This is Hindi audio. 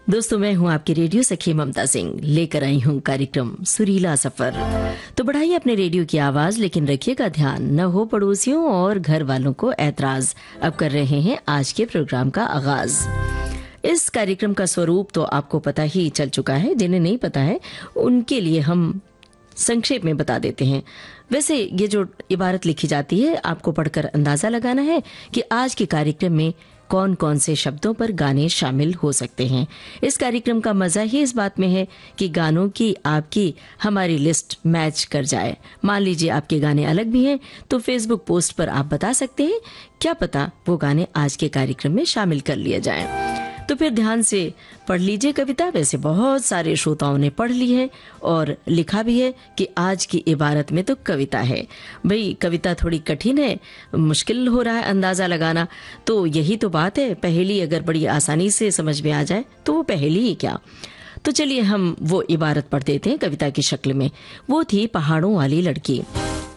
दोस्तों, मैं हूं आपकी रेडियो सखी ममता सिंह, लेकर आई हूं कार्यक्रम सुरीला सफर। तो बढ़ाइए अपने रेडियो की आवाज, लेकिन रखिएगा ध्यान न हो पड़ोसियों और घर वालों को ऐतराज। अब कर रहे हैं आज के प्रोग्राम का आगाज। इस कार्यक्रम का स्वरूप तो आपको पता ही चल चुका है, जिन्हें नहीं पता है उनके लिए हम संक्षेप में बता देते हैं। वैसे ये जो इबारत लिखी जाती है, आपको पढ़कर अंदाजा लगाना है कि आज के कार्यक्रम में कौन कौन से शब्दों पर गाने शामिल हो सकते हैं। इस कार्यक्रम का मजा ही इस बात में है कि गानों की आपकी हमारी लिस्ट मैच कर जाए। मान लीजिए आपके गाने अलग भी हैं, तो फेसबुक पोस्ट पर आप बता सकते हैं, क्या पता वो गाने आज के कार्यक्रम में शामिल कर लिए जाएं। तो फिर ध्यान से पढ़ लीजिए कविता। वैसे बहुत सारे श्रोताओं ने पढ़ ली है और लिखा भी है कि आज की इबारत में तो कविता है। भाई, कविता थोड़ी कठिन है, मुश्किल हो रहा है अंदाजा लगाना। तो यही तो बात है, पहेली अगर बड़ी आसानी से समझ में आ जाए तो वो पहेली ही क्या। तो चलिए हम वो इबारत पढ़ देते हैं कविता की शक्ल में। वो थी पहाड़ों वाली लड़की।